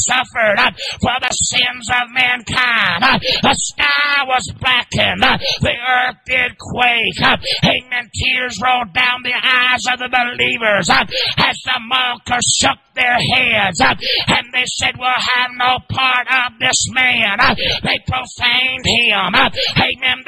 suffered for the sins of mankind. The sky was blackened. The earth did quake. Amen. Tears rolled down the eyes of the believers as the mockers shook their heads and they said, we'll have no part of this man. They profaned him. Amen.